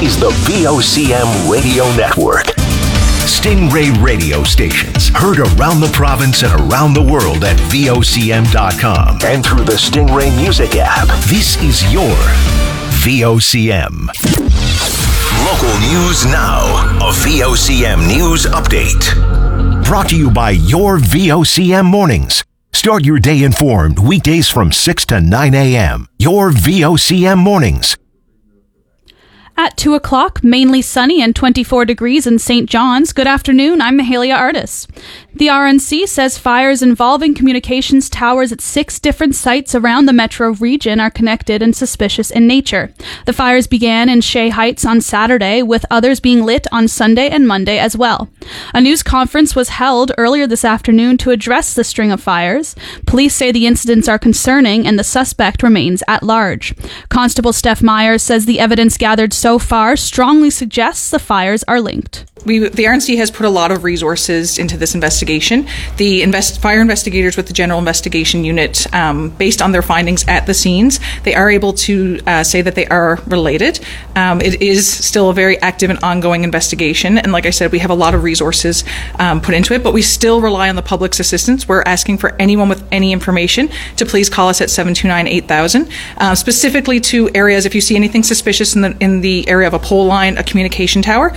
is the VOCM Radio Network. Stingray radio stations heard around the province and around the world at VOCM.com and through the Stingray Music app. This is your VOCM. Local news now. A VOCM news update. Brought to you by your VOCM mornings. Start your day informed weekdays from 6 to 9 a.m. Your VOCM mornings. At 2 o'clock, mainly sunny and 24 degrees in St. John's. Good afternoon, I'm Mahalia Artis. The RNC says fires involving communications towers at 6 different sites around the metro region are connected and suspicious in nature. The fires began in Shea Heights on Saturday, with others being lit on Sunday and Monday as well. A news conference was held earlier this afternoon to address the string of fires. Police say the incidents are concerning and the suspect remains at large. Constable Steph Myers says the evidence gathered so far strongly suggests the fires are linked. The RNC has put a lot of resources into this investigation. The fire investigators with the General Investigation Unit, based on their findings at the scenes, they are able to say that they are related. It is still a very active and ongoing investigation, and like I said, we have a lot of resources put into it, but we still rely on the public's assistance. We're asking for anyone with any information to please call us at 729-8000, specifically to areas, if you see anything suspicious in the area of a pole line, a communication tower.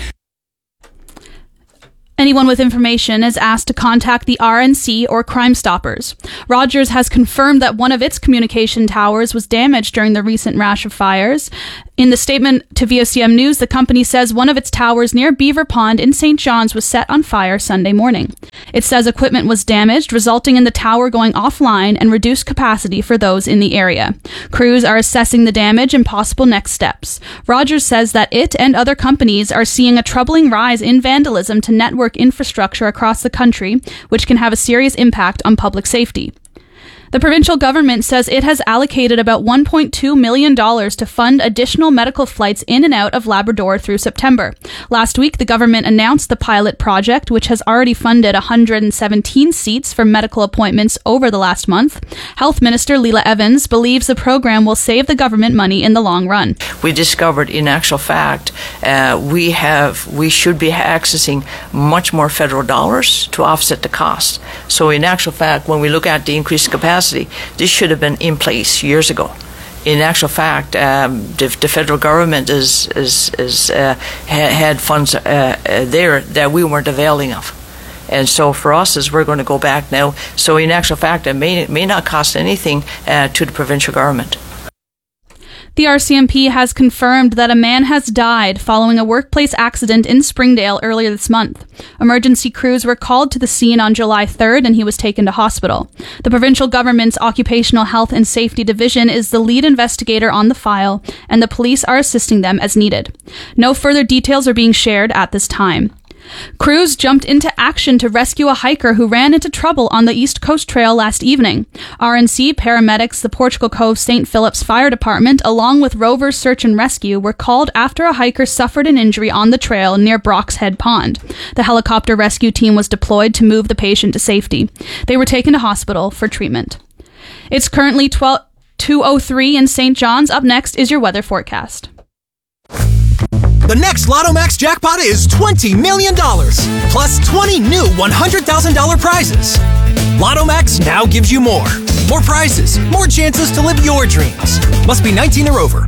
Anyone with information is asked to contact the RNC or Crime Stoppers. Rogers has confirmed that one of its communication towers was damaged during the recent rash of fires. In the statement to VOCM News, the company says one of its towers near Beaver Pond in St. John's was set on fire Sunday morning. It says equipment was damaged, resulting in the tower going offline and reduced capacity for those in the area. Crews are assessing the damage and possible next steps. Rogers says that it and other companies are seeing a troubling rise in vandalism to network infrastructure across the country, which can have a serious impact on public safety. The provincial government says it has allocated about $1.2 million to fund additional medical flights in and out of Labrador through September. Last week, the government announced the pilot project, which has already funded 117 seats for medical appointments over the last month. Health Minister Leela Evans believes the program will save the government money in the long run. We discovered, in actual fact, we should be accessing much more federal dollars to offset the cost. So in actual fact, when we look at the increased capacity, this should have been in place years ago. In actual fact, the federal government had funds there that we weren't availing of. And so for us, as we're going to go back now, so in actual fact, it may not cost anything to the provincial government. The RCMP has confirmed that a man has died following a workplace accident in Springdale earlier this month. Emergency crews were called to the scene on July 3rd and he was taken to hospital. The provincial government's Occupational Health and Safety Division is the lead investigator on the file, and the police are assisting them as needed. No further details are being shared at this time. Crews jumped into action to rescue a hiker who ran into trouble on the East Coast Trail last evening. RNC, paramedics, the Portugal Cove St. Philip's Fire Department, along with Rovers Search and Rescue, were called after a hiker suffered an injury on the trail near Brock's Head Pond. The helicopter rescue team was deployed to move the patient to safety. They were taken to hospital for treatment. It's currently 2:03 in St. John's. Up next is your weather forecast. The next Lotto Max jackpot is $20 million, plus 20 new $100,000 prizes. Lotto Max now gives you more. More prizes, more chances to live your dreams. Must be 19 or over.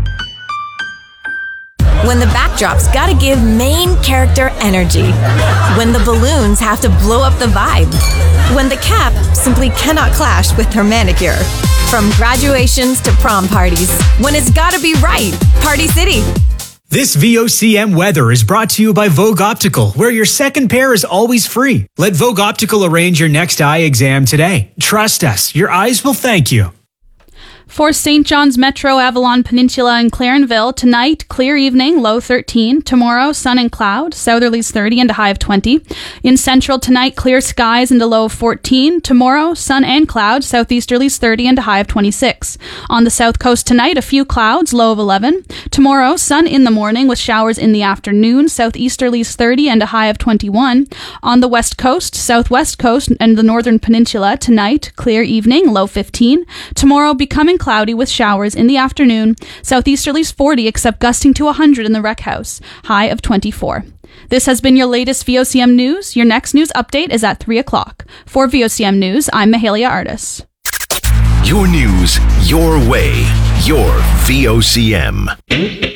When the backdrop's gotta give main character energy. When the balloons have to blow up the vibe. When the cap simply cannot clash with her manicure. From graduations to prom parties. When it's gotta be right. Party City. This VOCM weather is brought to you by Vogue Optical, where your second pair is always free. Let Vogue Optical arrange your next eye exam today. Trust us, your eyes will thank you. For St. John's Metro, Avalon Peninsula, and Clarenville, tonight, clear evening, low 13. Tomorrow, sun and cloud, southerlies 30 and a high of 20. In Central, tonight, clear skies and a low of 14. Tomorrow, sun and cloud, southeasterlies 30 and a high of 26. On the South Coast tonight, a few clouds, low of 11. Tomorrow, sun in the morning with showers in the afternoon, southeasterlies 30 and a high of 21. On the West Coast, Southwest Coast, and the Northern Peninsula, tonight, clear evening, low 15. Tomorrow, becoming cloudy with showers in the afternoon. Southeasterlies 40, except gusting to 100 in the Rec House. High of 24. This has been your latest VOCM news. Your next news update is at 3 o'clock. For VOCM News, I'm Mahalia Artis. Your news, your way, your VOCM.